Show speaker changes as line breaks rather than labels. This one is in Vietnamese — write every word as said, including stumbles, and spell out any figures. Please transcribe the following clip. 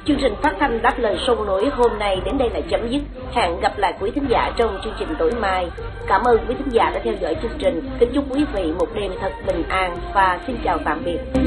Chương trình phát thanh Đáp Lời Sông Núi hôm nay đến đây là chấm dứt. Hẹn gặp lại quý thính giả trong chương trình tối mai. Cảm ơn quý thính giả đã theo dõi chương trình. Kính chúc quý vị một đêm thật bình an và xin chào tạm biệt.